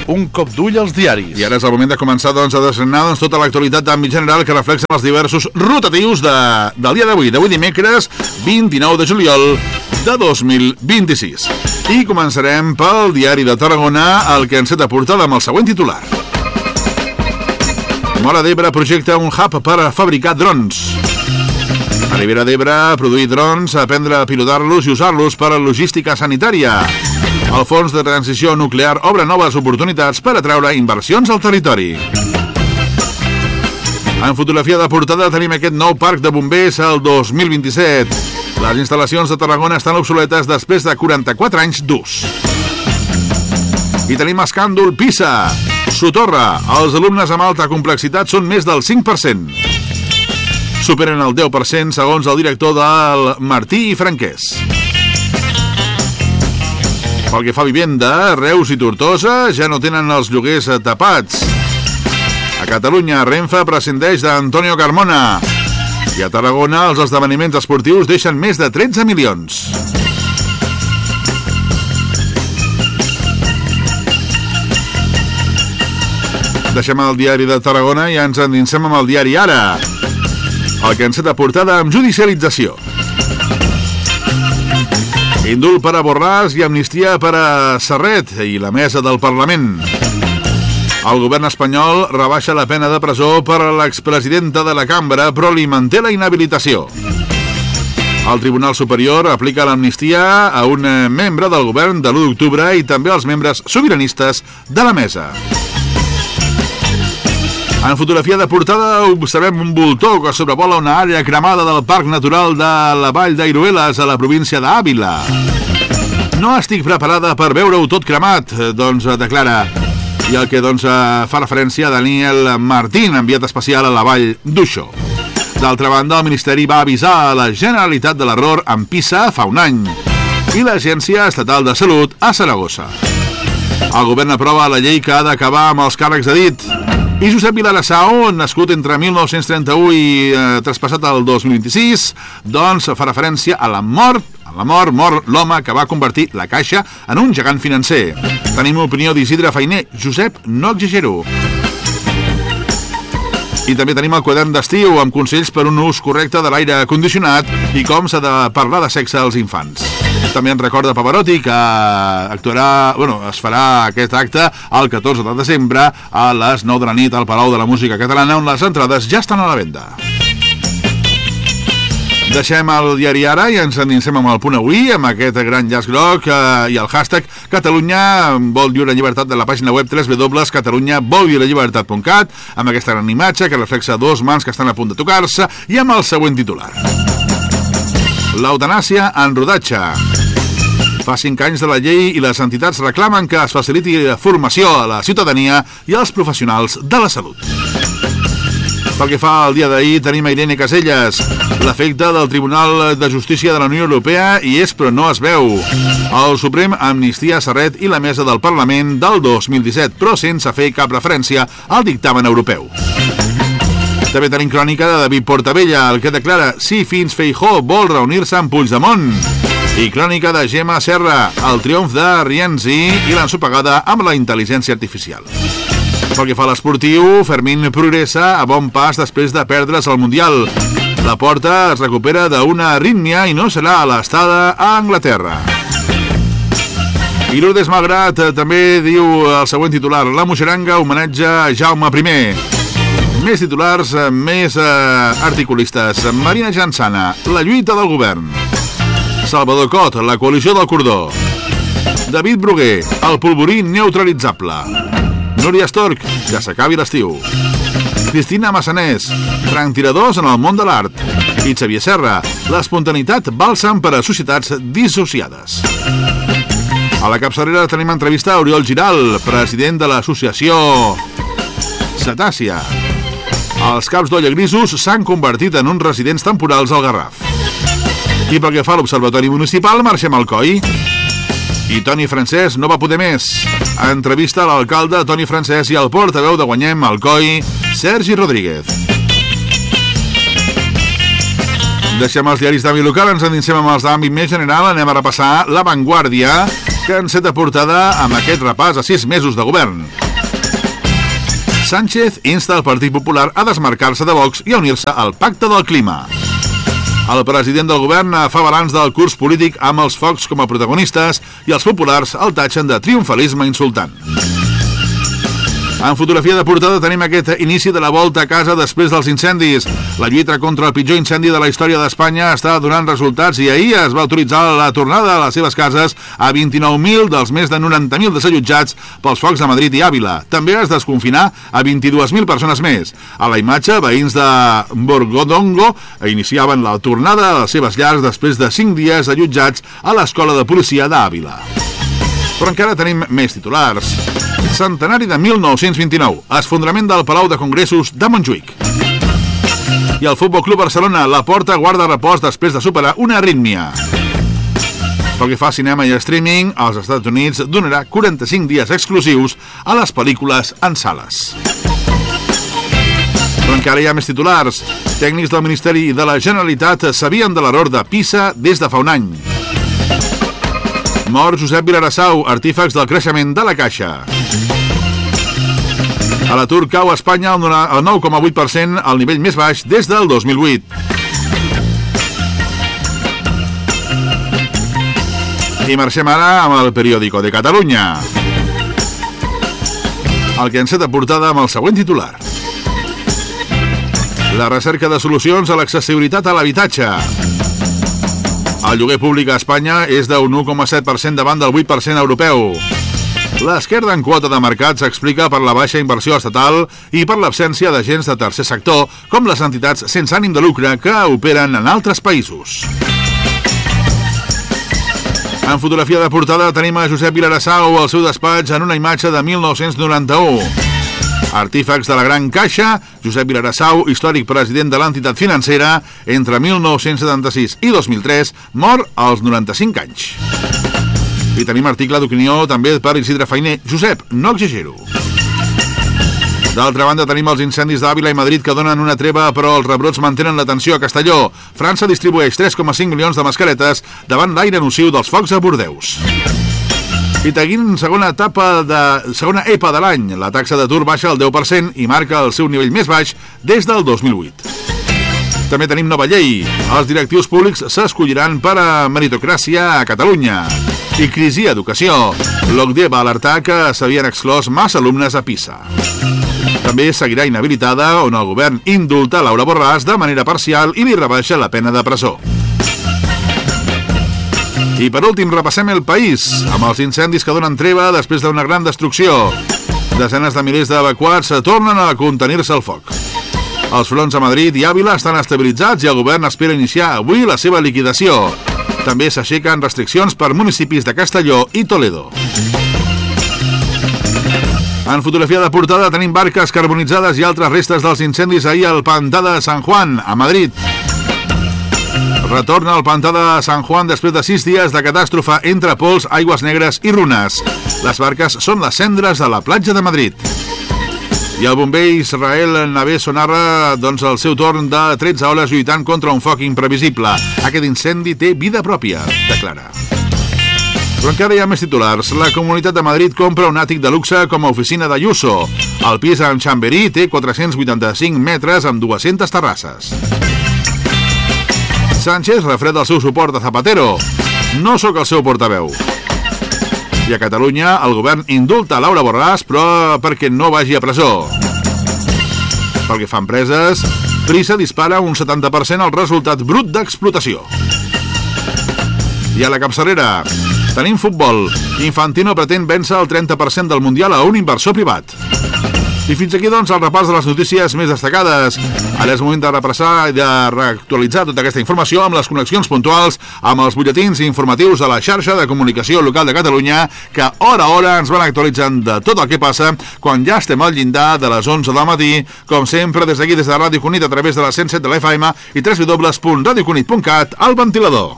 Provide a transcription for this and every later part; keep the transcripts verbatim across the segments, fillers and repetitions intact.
Un cop d'ull als diaris. I ara és el moment de començar doncs, a desgranar doncs, tota l'actualitat d'àmbit general que reflexa els diversos rotatius de, del dia d'avui, d'avui dimecres vint-i-nou de juliol de dos mil vint-i-sis. I començarem pel diari de Tarragona, el que enceta portada amb el següent titular. Móra d'Ebre projecta un hub per a fabricar drons. A Ribera d'Ebre, produir drons, aprendre a pilotar-los i usar-los per a logística sanitària. El Fons de Transició Nuclear obre noves oportunitats per atraure inversions al territori. En fotografia de portada tenim aquest nou parc de bombers al dos mil vint-i-set. Les instal·lacions de Tarragona estan obsoletes després de quaranta-quatre anys d'ús. I tenim escàndol PISA. Sotorra. Els alumnes amb alta complexitat són més del cinc per cent. Superen el deu per cent segons el director del Martí i Franquès. Pel que fa a vivenda, Reus i Tortosa ja no tenen els lloguers tapats. A Catalunya, Renfe prescindeix d'Antonio Carmona. I a Tarragona, els esdeveniments esportius deixen més de tretze milions. Deixem el diari de Tarragona i ens endinsem amb el diari Ara, el que enceta portada amb judicialització. Indult per a Borràs i amnistia per a Serret i la mesa del Parlament. El govern espanyol rebaixa la pena de presó per a l'expresidenta de la cambra, però li manté la inhabilitació. El Tribunal Superior aplica l'amnistia a un membre del govern de l'u d'octubre i també als membres sobiranistes de la mesa. En fotografia de portada observem un voltor que sobrevola una àrea cremada del Parc Natural de la Vall d'Airoelas a la província d'Àvila. No estic preparada per veure-ho tot cremat, doncs declara. I el que doncs, fa referència a Daniel Martín, enviat especial a la Vall d'Uixó. D'altra banda, el Ministeri va avisar a la Generalitat de l'error amb PISA fa un any i l'Agència Estatal de Salut a Saragossa. El govern aprova la llei que ha d'acabar amb els càrrecs de dit. I Josep Vilarasau, nascut entre mil nou-cents trenta-u i eh, traspassat el dos mil vint-i-sis, doncs fa referència a la mort, a la mort, mort l'home que va convertir la Caixa en un gegant financer. Tenim opinió d'Isidre Fainé. Josep, no exagero. I també tenim el quadern d'estiu amb consells per un ús correcte de l'aire condicionat i com s'ha de parlar de sexe als infants. També ens recorda Pavarotti que actuarà, bueno, es farà aquest acte el catorze de desembre a les nou de la nit al Palau de la Música Catalana, on les entrades ja estan a la venda. Deixem el diari Ara i ens endinsem amb el Punt Avui, amb aquest gran llaç groc eh, i el hashtag Catalunya vol viure llibertat de la pàgina web w w w punt catalunya vol viure llibertat punt cat, amb aquesta gran imatge que reflexa dos mans que estan a punt de tocar-se i amb el següent titular. L'eutanàsia en rodatge. Fa cinc anys de la llei i les entitats reclamen que es faciliti la formació a la ciutadania i als professionals de la salut. Pel que fa al dia d'ahir, tenim a Irene Caselles. L'efecte del Tribunal de Justícia de la Unió Europea hi és però no es veu. El Suprem amnistia Serret i la mesa del Parlament del dos mil disset, però sense fer cap referència al dictamen europeu. També tenim crònica de David Portabella, el que declara si fins Feijóo vol reunir-se amb Puigdemont. I crònica de Gemma Serra, el triomf de Rienzi i l'ensopegada amb la intel·ligència artificial. Pel que fa a l'esportiu, Fermín progressa a bon pas després de perdre's el Mundial. La Porta es recupera d'una arrítmia i no serà a l'estada a Anglaterra. I Lourdes Malgrat també diu el següent titular: la Muixeranga homenatja a Jaume primer. Més titulars, més eh, articulistes. Marina Jansana, la lluita del govern. Salvador Cot, la coalició del cordó. David Bruguer, el polvorí neutralitzable. Núria Storch, que s'acabi l'estiu. Cristina Massanés, franctiradors en el món de l'art. I Xavier Serra, l'espontaneïtat bàlsam per a societats dissociades. A la capçalera tenim entrevista a Oriol Giral, president de l'associació Cetàcia. Els caps d'olla grisos s'han convertit en uns residents temporals al Garraf. I pel que fa a l'Observatori Municipal, marxem al Coi. I Toni Francesc no va poder més. Entrevista a l'alcalde Toni Francesc i al portaveu de Guanyem al Coi, Sergi Rodríguez. Deixem els diaris d'àmbit local, ens endinsem amb els d'àmbit més general. Anem a repassar La Vanguardia, que enceta portada amb aquest repàs a sis mesos de govern. Sánchez insta el Partit Popular a desmarcar-se de Vox i a unir-se al Pacte del Clima. El president del govern fa balanç del curs polític amb els focs com a protagonistes i els populars el tatxen de triomfalisme insultant. En fotografia de portada tenim aquest inici de la volta a casa després dels incendis. La lluita contra el pitjor incendi de la història d'Espanya està donant resultats i ahir es va autoritzar la tornada a les seves cases a vint-i-nou mil dels més de noranta mil desallotjats pels focs de Madrid i Àvila. També es desconfinar a vint-i-dues mil persones més. A la imatge, veïns de Borgodongo iniciaven la tornada a les seves llars després de cinc dies allotjats a l'escola de policia d'Àvila. Però encara tenim més titulars. Centenari de mil nou-cents vint-i-nou, esfondrament del Palau de Congressos de Montjuïc. I el Futbol Club Barcelona, la porta guarda repòs després de superar una arrítmia. Pel que fa a cinema i streaming, als Estats Units donarà quaranta-cinc dies exclusius a les pel·lícules en sales. Però encara hi ha més titulars. Tècnics del Ministeri de la Generalitat sabien de l'error de Pisa des de fa un any. Mor Josep Vilarasau, artífex del creixement de la Caixa. A l'atur cau a Espanya al nou coma vuit per cent, al nivell més baix des del dos mil vuit. I marxem ara amb el periòdico de Catalunya. El que enceta portada amb el següent titular. La recerca de solucions a l'accessibilitat a l'habitatge. El lloguer públic a Espanya és d'un u coma set per cent davant del vuit per cent europeu. L'esquerda en quota de mercat s'explica per la baixa inversió estatal i per l'absència d'agents de tercer sector, com les entitats sense ànim de lucre que operen en altres països. En fotografia de portada tenim a Josep Vilarasau al seu despatx en una imatge de mil nou-cents noranta-u. Artífex de la Gran Caixa, Josep Vilarasau, històric president de l'entitat financera, entre mil nou-cents setanta-sis i dos mil tres, mor als noranta-cinc anys. I tenim article d'opinió també per Isidre Fainé. Josep, no exagero. D'altra banda, tenim els incendis d'Àvila i Madrid que donen una treva, però els rebrots mantenen l'atenció a Castelló. França distribueix tres coma cinc milions de mascaretes davant l'aire nociu dels focs a Bordeus. I seguint segona etapa de segona E P A de l'any, la taxa d'atur baixa al deu per cent i marca el seu nivell més baix des del dos mil vuit. També tenim nova llei. Els directius públics s'escolliran per a meritocràcia a Catalunya. I crisi a educació. L'O C D E va alertar que s'havien exclòs massa alumnes a Pisa. També seguirà inhabilitada, on el govern indulta Laura Borràs de manera parcial i li rebaixa la pena de presó. I per últim repassem el país, amb els incendis que donen treva després d'una gran destrucció. Desenes de milers d'evacuats tornen a contenir-se el foc. Els fronts a Madrid i Àvila estan estabilitzats i el govern espera iniciar avui la seva liquidació. També s'aixequen restriccions per municipis de Castelló i Toledo. En fotografia de portada tenim barques carbonitzades i altres restes dels incendis ahir al pantà de San Juan, a Madrid. Retorna al pantà de San Juan després de sis dies de catàstrofe entre pols, aigües negres i runes. Les barques són les cendres de la platja de Madrid. I el bomber Israel Naveso narra doncs, el seu torn de tretze hores lluitant contra un foc imprevisible. Aquest incendi té vida pròpia, declara. Però encara hi ha més titulars. La Comunitat de Madrid compra un àtic de luxe com a oficina d'Ayuso. El pis en Chamberí té quatre-cents vuitanta-cinc metres amb dues-centes terrasses. Sánchez refreda el seu suport a Zapatero. No sóc el seu portaveu. I a Catalunya, el govern indulta Laura Borràs, però perquè no vagi a presó. Pel que fa a empreses, Prisa dispara un setanta per cent el resultat brut d'explotació. I a la capçalera, tenim futbol. Infantino pretén vèncer el trenta per cent del Mundial a un inversor privat. I fins aquí, doncs, el repàs de les notícies més destacades. Ara és moment de repassar i de reactualitzar tota aquesta informació amb les connexions puntuals amb els butlletins informatius de la xarxa de comunicació local de Catalunya, que hora a hora ens van actualitzant de tot el que passa quan ja estem al llindar de les onze del matí, com sempre des d'aquí, des de Ràdio Cunit, a través de la cent set de l'F M i w w w punt radio cunit punt cat, al ventilador.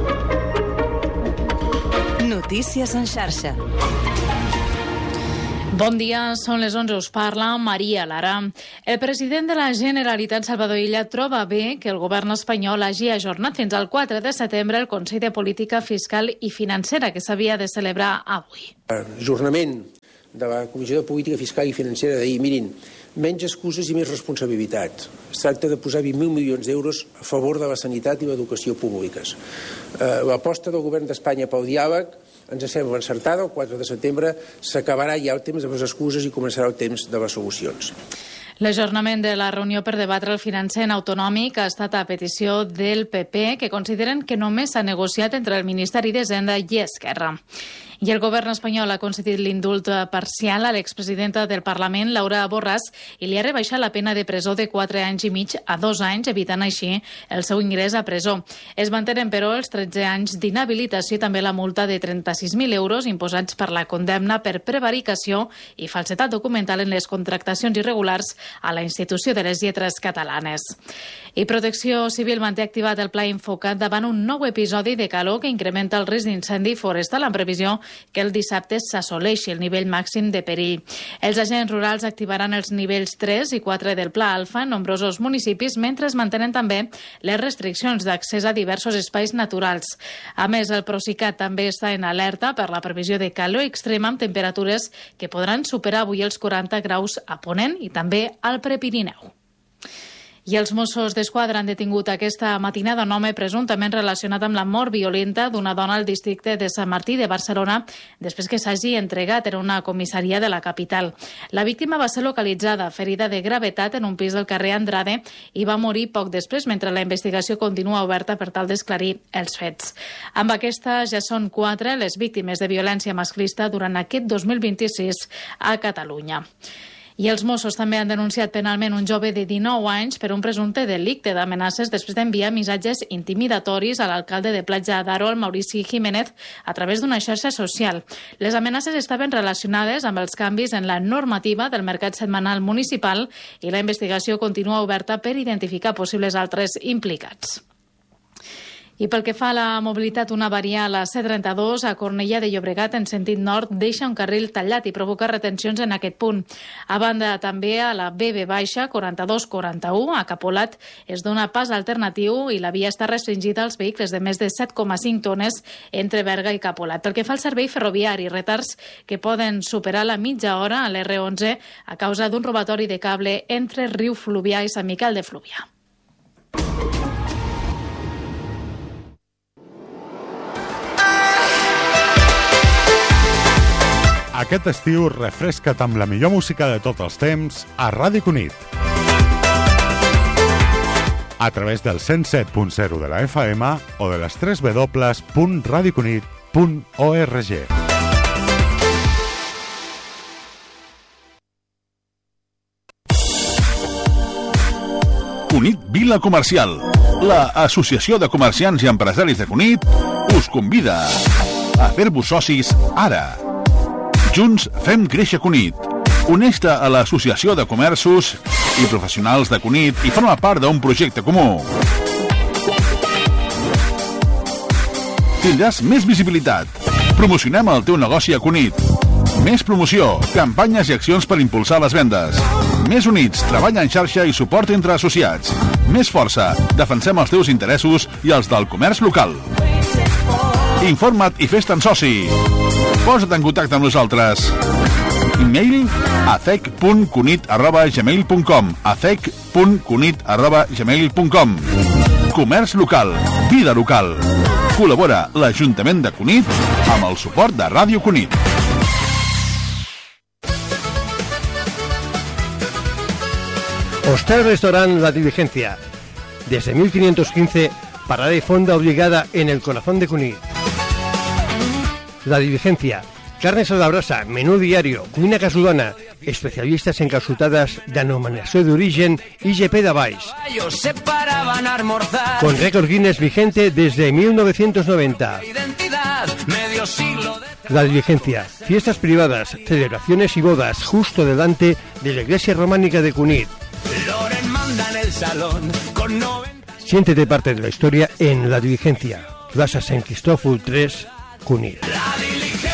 Notícies en xarxa. Bon dia, són les onze, us parla Maria Lara. El president de la Generalitat, Salvador Illa, troba bé que el govern espanyol hagi ajornat fins al quatre de setembre el Consell de Política Fiscal i Financera, que s'havia de celebrar avui. Ajornament de la Comissió de Política Fiscal i Financera d'ahir, mirin, menys excuses i més responsabilitat. Es tracta de posar vint mil milions d'euros a favor de la sanitat i l'educació públiques. Eh, l'aposta del govern d'Espanya pel diàleg ens sembla encertada. El quatre de setembre s'acabarà ja el temps de les excuses i començarà el temps de les solucions. L'ajornament de la reunió per debatre el finançament autonòmic ha estat a petició del P P, que consideren que només s'ha negociat entre el Ministeri d'Hisenda i Esquerra. I el govern espanyol ha concedit l'indult parcial a l'expresidenta del Parlament, Laura Borràs, i li ha rebaixat la pena de presó de quatre anys i mig a dos anys, evitant així el seu ingrés a presó. Es mantenen, però, els tretze anys d'inhabilitació i també la multa de trenta-sis mil euros imposats per la condemna per prevaricació i falsedat documental en les contractacions irregulars a la Institució de les Lletres Catalanes. I Protecció Civil manté activat el pla Infocat davant un nou episodi de calor que incrementa el risc d'incendi forestal en previsió que el dissabte s'assoleixi el nivell màxim de perill. Els agents rurals activaran els nivells tres i quatre del Pla Alfa en nombrosos municipis, mentre es mantenen també les restriccions d'accés a diversos espais naturals. A més, el Procicat també està en alerta per la previsió de calor extrema amb temperatures que podran superar avui els quaranta graus a Ponent i també al Prepirineu. I els Mossos d'Esquadra han detingut aquesta matinada un home presumptament relacionat amb la mort violenta d'una dona al districte de Sant Martí de Barcelona després que s'hagi entregat en una comissaria de la capital. La víctima va ser localitzada, ferida de gravetat, en un pis del carrer Andrade i va morir poc després, mentre la investigació continua oberta per tal d'esclarir els fets. Amb aquesta ja són quatre les víctimes de violència masclista durant aquest dos mil vint-i-sis a Catalunya. I els Mossos també han denunciat penalment un jove de dinou anys per un presumpte delicte d'amenaces després d'enviar missatges intimidatoris a l'alcalde de Platja d'Aro, el Maurici Jiménez, a través d'una xarxa social. Les amenaces estaven relacionades amb els canvis en la normativa del mercat setmanal municipal i la investigació continua oberta per identificar possibles altres implicats. I pel que fa a la mobilitat, una avaria a la C trenta-dos a Cornellà de Llobregat en sentit nord deixa un carril tallat i provoca retencions en aquest punt. A banda, també a la B B baixa quaranta-dos quaranta-u a Capolat es dona pas alternatiu i la via està restringida als vehicles de més de set coma cinc tones entre Berga i Capolat. Pel que fa al servei ferroviari, retards que poden superar la mitja hora a l'R onze a causa d'un robatori de cable entre Riu Fluvià i Sant Miquel de Fluvià. Aquest estiu refresca't amb la millor música de tots els temps a Ràdio Cunit. A través del cent set punt zero de la F M o de les tres w punt radiocunit punt org. Cunit Vila Comercial. La Associació de Comerciants i Empresaris de Cunit us convida a fer-vos socis ara. Junts fem créixer Cunit. Uneix-te a l'Associació de Comerços i Professionals de Cunit i forma part d'un projecte comú. Tindràs més visibilitat. Promocionem el teu negoci a Cunit. Més promoció, campanyes i accions per impulsar les vendes. Més units, treball en xarxa i suport entre associats. Més força, defensem els teus interessos i els del comerç local. Informa't i fes-te'n soci. Posa't en contacte amb nosaltres. E-mail a cec punt cunit arroba gmail punt com a cec punt cunit arroba gmail punt com. Comerç local, vida local. Col·labora l'Ajuntament de Cunit amb el suport de Ràdio Cunit. Hostal-Restaurant La Diligencia. Desde mil quinientos quince, parada y fonda obligada en el corazón de Cunit. La Diligencia. Carnes a la brasa, menú diario, cuina casolana, especialistes en calçotades denominació d'origen I G P de Baix. Con récord Guinness vigente desde mil novecientos noventa. La Diligencia. Fiestas privadas, celebraciones y bodas justo delante de la iglesia románica de Cunit. Siéntete parte de la historia en La Diligencia. Plaza San Cristóbal tres, Cunit.